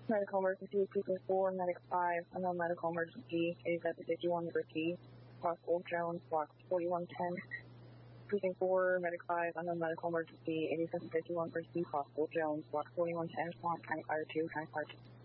Medical emergency, precinct 4, medic 5, unknown medical emergency, 8751 number T, Hospital Jones, block 4110. Precinct 4, medic 5, unknown medical emergency, 8751 number T, Hospital Jones, block 4110, Swan County Fire 2, County Fire 2.